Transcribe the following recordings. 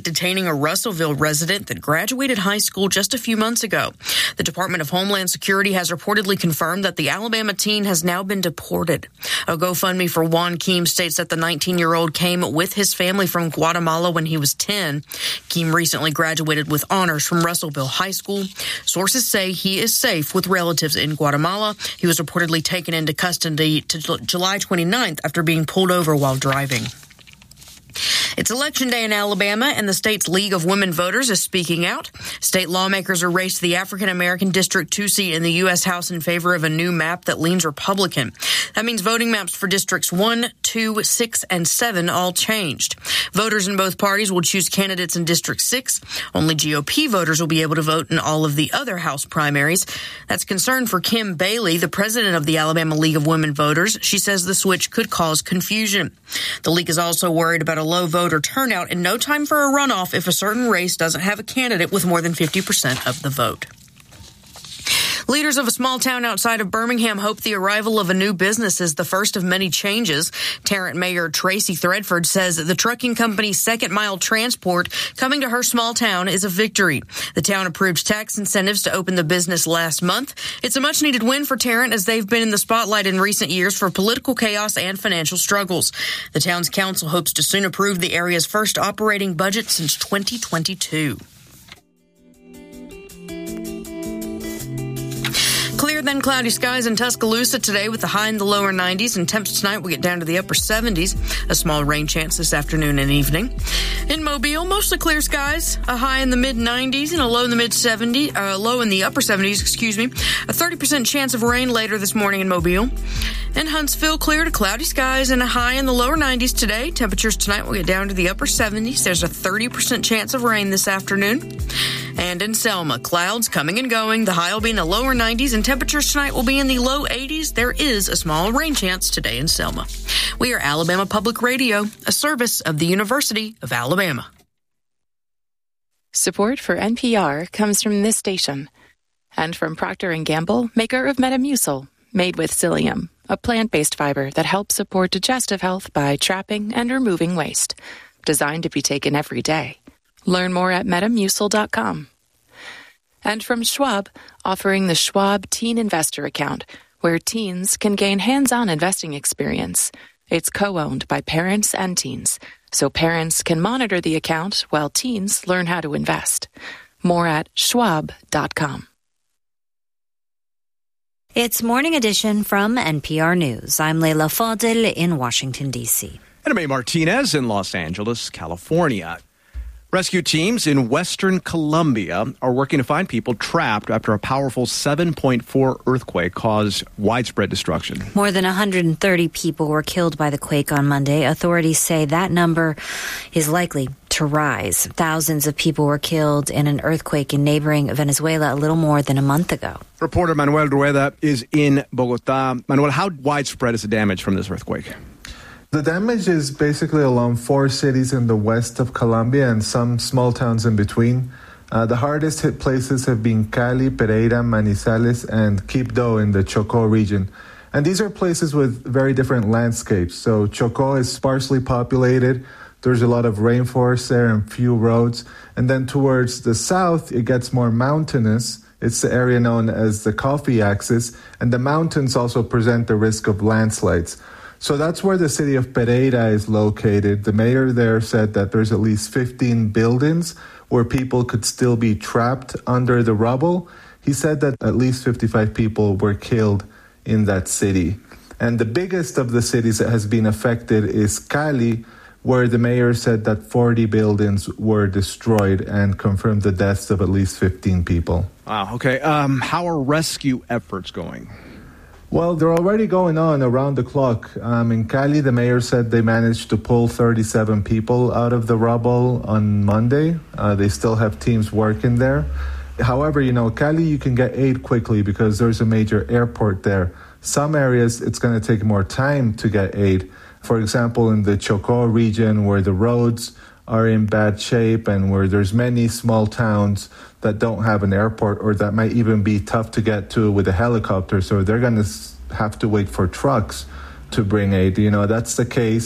detaining a Russellville resident that graduated high school just a few months ago. The Department of Homeland Security has reportedly confirmed that the Alabama teen has now been deported. A GoFundMe for Juan Keem states that the 19-year-old came with his family from Guatemala when he was 10. Keem recently graduated with honors from Russellville High School. Sources say he is safe with relatives in Guatemala. He was reportedly taken into custody to July 29th after being pulled over while driving. It's Election Day in Alabama, and the state's League of Women Voters is speaking out. State lawmakers erased the African-American District 2 seat in the U.S. House in favor of a new map that leans Republican. That means voting maps for Districts 1, 2, 6, and 7 all changed. Voters in both parties will choose candidates in District 6. Only GOP voters will be able to vote in all of the other House primaries. That's concern for Kim Bailey, the president of the Alabama League of Women Voters. She says the switch could cause confusion. The league is also worried about a low voter turnout and no time for a runoff if a certain race doesn't have a candidate with more than 50% of the vote. Leaders of a small town outside of Birmingham hope the arrival of a new business is the first of many changes. Tarrant Mayor Tracy Threadford says that the trucking company's Second Mile Transport coming to her small town is a victory. The town approved tax incentives to open the business last month. It's a much-needed win for Tarrant as they've been in the spotlight in recent years for political chaos and financial struggles. The town's council hopes to soon approve the area's first operating budget since 2022. Clear then cloudy skies in Tuscaloosa today with a high in the lower 90s, and temps tonight will get down to the upper 70s. A small rain chance this afternoon and evening. In Mobile, mostly clear skies, a high in the mid 90s and a low in the low in the upper 70s, A 30% chance of rain later this morning in Mobile. In Huntsville, clear to cloudy skies and a high in the lower 90s today. Temperatures tonight will get down to the upper 70s. There's a 30% chance of rain this afternoon. And in Selma, clouds coming and going. The high will be in the lower 90s and temperatures tonight will be in the low 80s. There is a small rain chance today in Selma. We are Alabama Public Radio, a service of the University of Alabama. Support for NPR comes from this station and from Procter & Gamble, maker of Metamucil, made with psyllium, a plant-based fiber that helps support digestive health by trapping and removing waste. Designed to be taken every day. Learn more at Metamucil.com. And from Schwab, offering the Schwab Teen Investor Account, where teens can gain hands-on investing experience. It's co-owned by parents and teens, so parents can monitor the account while teens learn how to invest. More at Schwab.com. It's Morning Edition from NPR News. I'm Leila Fadel in Washington, D.C. And I'm Martinez in Los Angeles, California. Rescue teams in western Colombia are working to find people trapped after a powerful 7.4 earthquake caused widespread destruction. More than 130 people were killed by the quake on Monday. Authorities say that number is likely to rise. Thousands of people were killed in an earthquake in neighboring Venezuela a little more than a month ago. Reporter Manuel Rueda is in Bogota. Manuel, how widespread is the damage from this earthquake? The damage is basically along 4 cities in the west of Colombia and some small towns in between. The hardest hit places have been Cali, Pereira, Manizales, and Quibdó in the Chocó region. And these are places with very different landscapes. So Chocó is sparsely populated. There's a lot of rainforest there and few roads. And then towards the south, it gets more mountainous. It's the area known as the Coffee Axis. And the mountains also present the risk of landslides. So that's where the city of Pereira is located. The mayor there said that there's at least 15 buildings where people could still be trapped under the rubble. He said that at least 55 people were killed in that city. And the biggest of the cities that has been affected is Cali, where the mayor said that 40 buildings were destroyed and confirmed the deaths of at least 15 people. Wow, okay. How are rescue efforts going? Well, they're already going on around the clock. In Cali, the mayor said they managed to pull 37 people out of the rubble on Monday. They still have teams working there. However, Cali, you can get aid quickly because there's a major airport there. Some areas, it's going to take more time to get aid. For example, in the Chocó region, where the roads are in bad shape and where there's many small towns that don't have an airport or that might even be tough to get to with a helicopter. So they're going to have to wait for trucks to bring aid. That's the case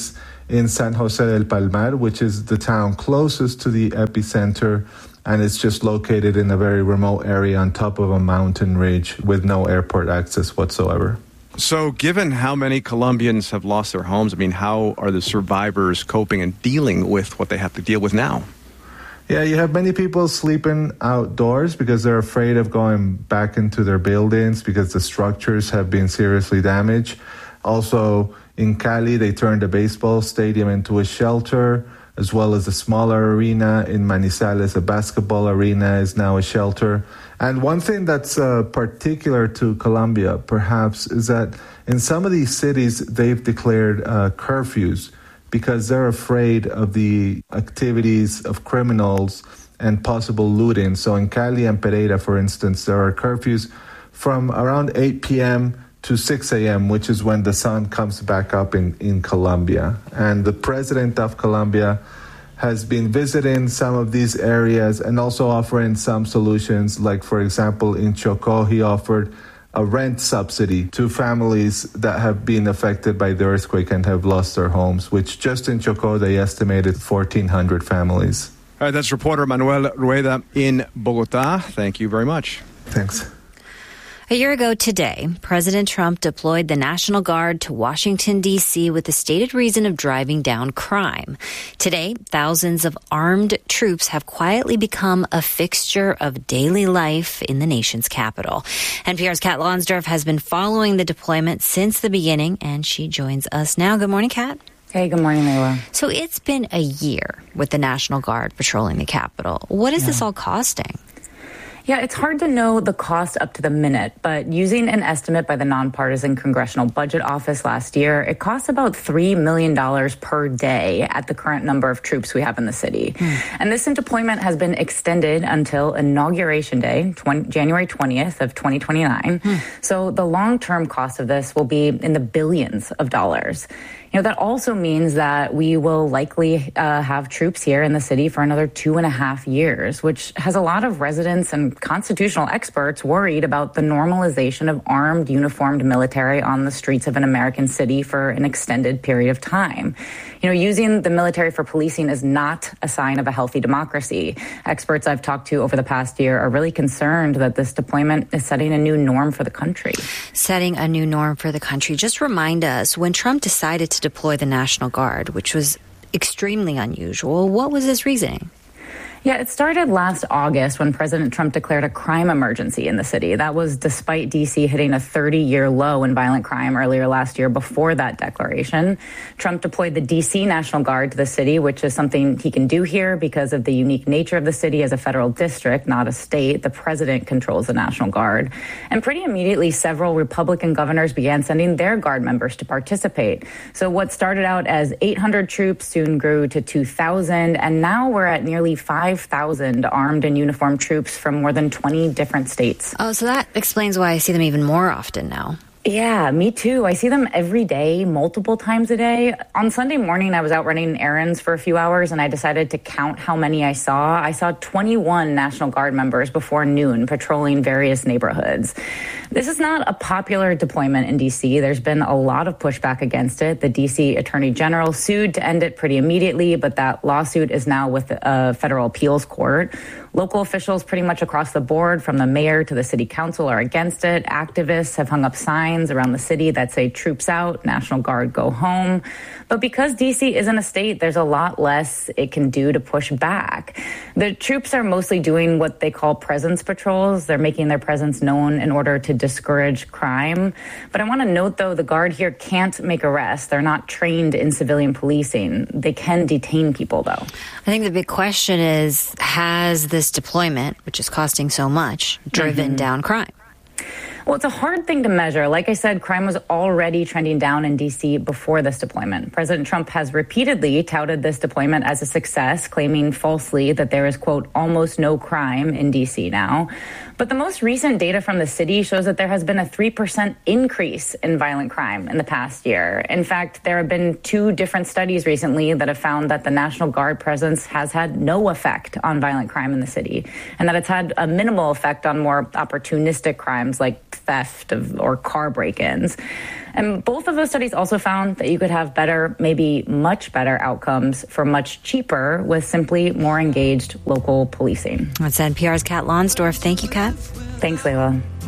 in San Jose del Palmar, which is the town closest to the epicenter, and it's just located in a very remote area on top of a mountain ridge with no airport access whatsoever. So given how many Colombians have lost their homes, I mean, how are the survivors coping and dealing with what they have to deal with now? Yeah, you have many people sleeping outdoors because they're afraid of going back into their buildings because the structures have been seriously damaged. Also, in Cali, they turned a baseball stadium into a shelter, as well as a smaller arena. In Manizales, a basketball arena is now a shelter. And one thing that's particular to Colombia, perhaps, is that in some of these cities, they've declared curfews because they're afraid of the activities of criminals and possible looting. So in Cali and Pereira, for instance, there are curfews from around 8 p.m. to 6 a.m., which is when the sun comes back up in Colombia. And the president of Colombia has been visiting some of these areas and also offering some solutions. Like, for example, in Chocó, he offered a rent subsidy to families that have been affected by the earthquake and have lost their homes, which just in Chocó, they estimated 1,400 families. All right, that's reporter Manuel Rueda in Bogotá. Thank you very much. Thanks. A year ago today, President Trump deployed the National Guard to Washington, D.C. with the stated reason of driving down crime. Today, thousands of armed troops have quietly become a fixture of daily life in the nation's capital. NPR's Kat Lonsdorf has been following the deployment since the beginning, and she joins us now. Good morning, Kat. Hey, good morning, Layla. So it's been a year with the National Guard patrolling the Capitol. What is this all costing? Yeah, it's hard to know the cost up to the minute, but using an estimate by the Nonpartisan Congressional Budget Office last year, it costs about $3 million per day at the current number of troops we have in the city. And this deployment has been extended until Inauguration Day, January 20th of 2029. So the long-term cost of this will be in the billions of dollars. You know, that also means that we will likely have troops here in the city for another 2.5 years, which has a lot of residents and constitutional experts worried about the normalization of armed, uniformed military on the streets of an American city for an extended period of time. You know, using the military for policing is not a sign of a healthy democracy. Experts I've talked to over the past year are really concerned that this deployment is setting a new norm for the country. Setting a new norm for the country. Just remind us, when Trump decided to deploy the National Guard, which was extremely unusual, what was his reasoning? Yeah, it started last August when President Trump declared a crime emergency in the city. That was despite D.C. hitting a 30-year low in violent crime earlier last year. Before that declaration, Trump deployed the D.C. National Guard to the city, which is something he can do here because of the unique nature of the city as a federal district, not a state. The president controls the National Guard. And pretty immediately, several Republican governors began sending their Guard members to participate. So what started out as 800 troops soon grew to 2,000, and now we're at nearly 5,000 armed and uniformed troops from more than 20 different states. Oh, so that explains why I see them even more often now. Yeah, me too. I see them every day, multiple times a day. On Sunday morning, I was out running errands for a few hours, and I decided to count how many I saw. I saw 21 National Guard members before noon patrolling various neighborhoods. This is not a popular deployment in D.C. There's been a lot of pushback against it. The D.C. Attorney General sued to end it pretty immediately, but that lawsuit is now with a federal appeals court. Local officials pretty much across the board, from the mayor to the city council, are against it. Activists have hung up signs around the city that say troops out, National Guard go home. But because D.C. isn't a state, there's a lot less it can do to push back. The troops are mostly doing what they call presence patrols. They're making their presence known in order to discourage crime. But I want to note, though, the Guard here can't make arrests. They're not trained in civilian policing. They can detain people, though. I think the big question is, has this deployment, which is costing so much, driven down crime? Well, it's a hard thing to measure. Like I said, crime was already trending down in D.C. before this deployment. President Trump has repeatedly touted this deployment as a success, claiming falsely that there is, quote, almost no crime in D.C. now. But the most recent data from the city shows that there has been a 3% increase in violent crime in the past year. In fact, there have been 2 different studies recently that have found that the National Guard presence has had no effect on violent crime in the city, and that it's had a minimal effect on more opportunistic crimes like theft or car break-ins. And both of those studies also found that you could have better, maybe much better outcomes for much cheaper with simply more engaged local policing. That's NPR's Kat Lonsdorf. Thank you, Kat. Thanks, Layla.